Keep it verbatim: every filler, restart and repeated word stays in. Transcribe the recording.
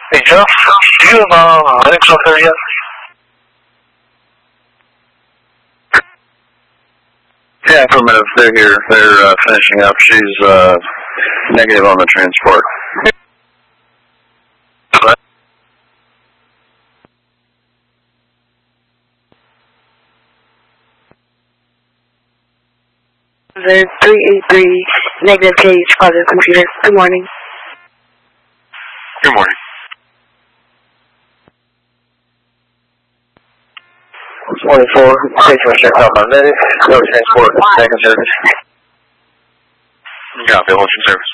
Hey, Jeff, do you have uh, Linux up there yet? Yeah, affirmative. They're here. They're uh, finishing up. She's uh, negative on the transport. The three eight three, negative K H, positive computer. Good morning. Good morning. twenty-four, station check out my medic. No transport, second service. Copy, Ocean Service.